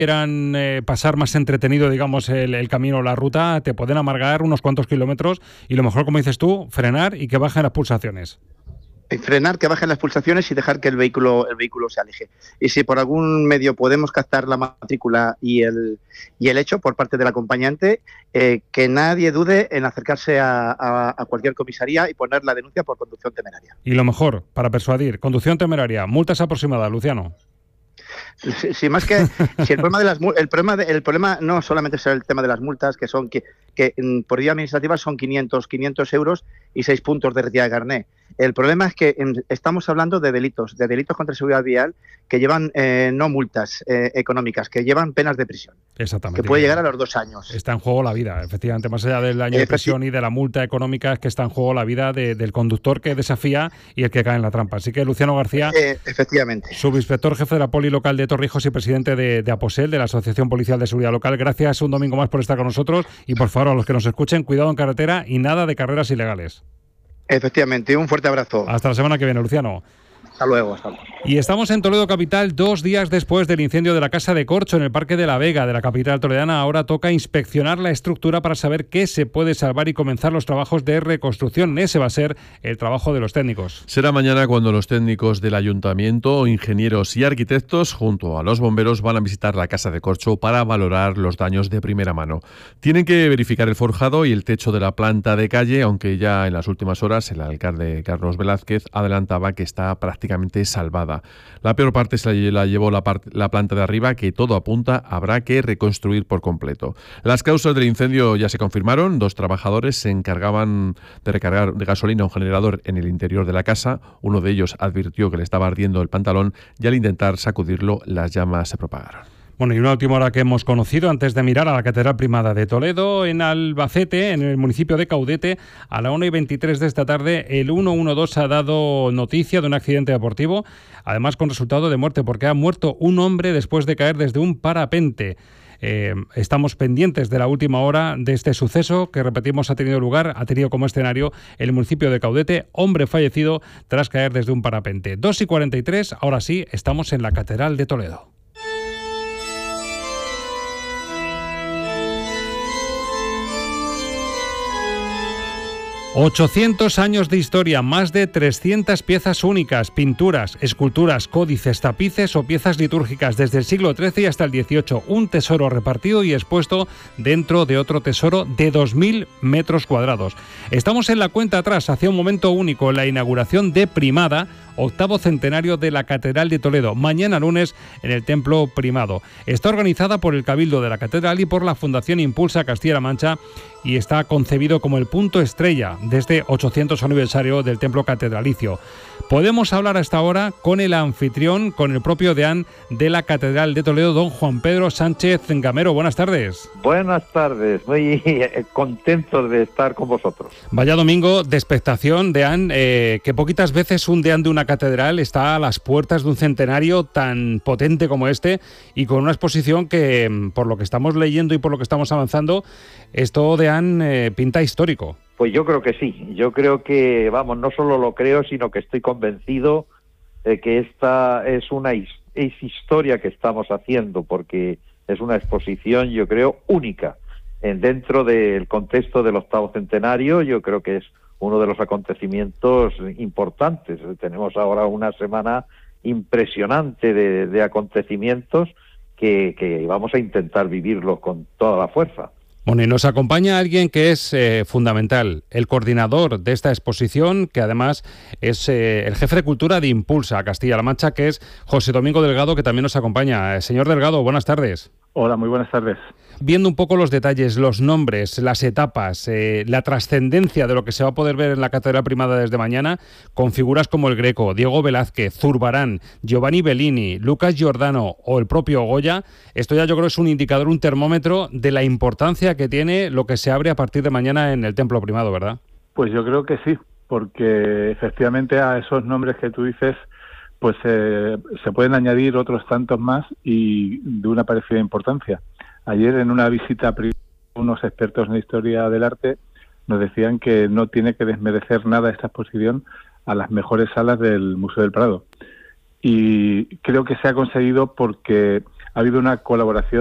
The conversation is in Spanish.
quieran pasar más entretenido, digamos, el camino o la ruta, te pueden amargar unos cuantos kilómetros y lo mejor, como dices tú, frenar y que bajen las pulsaciones. Frenar, que bajen las pulsaciones y dejar que el vehículo se aleje. Y si por algún medio podemos captar la matrícula y el hecho por parte del acompañante, que nadie dude en acercarse a cualquier comisaría y poner la denuncia por conducción temeraria. Y lo mejor, para persuadir, conducción temeraria, multas aproximadas, Luciano. Sí, más que si el problema no solamente es el tema de las multas, que son que por vía administrativa son 500 euros y 6 puntos de retirada de carné. El problema es que estamos hablando de delitos contra la seguridad vial que llevan no multas económicas, que llevan penas de prisión. Exactamente. Que puede llegar a los 2 años. Está en juego la vida, efectivamente, más allá del año de prisión y de la multa económica, es que está en juego la vida del conductor que desafía y el que cae en la trampa. Así que Luciano García, efectivamente, subinspector jefe de la Poli Local de Torrijos y presidente de APOSEL, de la Asociación Policial de Seguridad Local, gracias un domingo más por estar con nosotros y por favor a los que nos escuchen, cuidado en carretera y nada de carreras ilegales. Efectivamente, un fuerte abrazo. Hasta la semana que viene, Luciano. Hasta luego. Y estamos en Toledo capital 2 días después del incendio de la Casa de Corcho en el Parque de la Vega de la capital toledana. Ahora toca inspeccionar la estructura para saber qué se puede salvar y comenzar los trabajos de reconstrucción. Ese va a ser el trabajo de los técnicos. Será mañana cuando los técnicos del ayuntamiento, ingenieros y arquitectos, junto a los bomberos, van a visitar la Casa de Corcho para valorar los daños de primera mano. Tienen que verificar el forjado y el techo de la planta de calle, aunque ya en las últimas horas el alcalde Carlos Velázquez adelantaba que está prácticamente salvada. La peor parte se la llevó la planta de arriba, que todo apunta habrá que reconstruir por completo. Las causas del incendio ya se confirmaron. 2 trabajadores se encargaban de recargar de gasolina un generador en el interior de la casa. Uno de ellos advirtió que le estaba ardiendo el pantalón y al intentar sacudirlo las llamas se propagaron. Bueno, y una última hora que hemos conocido antes de mirar a la Catedral Primada de Toledo, en Albacete, en el municipio de Caudete, a la 1:23 de esta tarde, el 112 ha dado noticia de un accidente deportivo, además con resultado de muerte, porque ha muerto un hombre después de caer desde un parapente. Estamos pendientes de la última hora de este suceso que, repetimos, ha tenido como escenario el municipio de Caudete, hombre fallecido tras caer desde un parapente. 2:43, ahora sí, estamos en la Catedral de Toledo. 800 años de historia, más de 300 piezas únicas, pinturas, esculturas, códices, tapices o piezas litúrgicas desde el siglo XIII hasta el XVIII. Un tesoro repartido y expuesto dentro de otro tesoro de 2.000 metros cuadrados. Estamos en la cuenta atrás hacia un momento único, la inauguración de Primada, 8º centenario de la Catedral de Toledo, mañana lunes en el Templo Primado. Está organizada por el Cabildo de la Catedral y por la Fundación Impulsa Castilla-La Mancha y está concebido como el punto estrella de este 800 aniversario del Templo Catedralicio. Podemos hablar hasta ahora con el anfitrión, con el propio deán de la Catedral de Toledo, don Juan Pedro Sánchez Gamero. Buenas tardes. Buenas tardes, muy contento de estar con vosotros. Vaya domingo de expectación, deán, que poquitas veces un deán de una catedral está a las puertas de un centenario tan potente como este y con una exposición que, por lo que estamos leyendo y por lo que estamos avanzando, esto deán pinta histórico. Pues yo creo que sí, yo creo que, vamos, no solo lo creo, sino que estoy convencido de que esta es historia que estamos haciendo, porque es una exposición, yo creo, única. Dentro del contexto del 8º centenario, yo creo que es uno de los acontecimientos importantes. Tenemos ahora una semana impresionante de acontecimientos que vamos a intentar vivirlos con toda la fuerza. Bueno, y nos acompaña alguien que es fundamental, el coordinador de esta exposición, que además es el jefe de cultura de Impulsa Castilla-La Mancha, que es José Domingo Delgado, que también nos acompaña. Señor Delgado, buenas tardes. Hola, muy buenas tardes. Viendo un poco los detalles, los nombres, las etapas, la trascendencia de lo que se va a poder ver en la Catedral Primada desde mañana, con figuras como el Greco, Diego Velázquez, Zurbarán, Giovanni Bellini, Lucas Giordano o el propio Goya, esto ya yo creo es un indicador, un termómetro de la importancia que tiene lo que se abre a partir de mañana en el Templo Primado, ¿verdad? Pues yo creo que sí, porque efectivamente a esos nombres que tú dices, pues se pueden añadir otros tantos más y de una parecida importancia. Ayer en una visita privada, unos expertos en historia del arte nos decían que no tiene que desmerecer nada esta exposición a las mejores salas del Museo del Prado. y creo que se ha conseguido porque ha habido una colaboración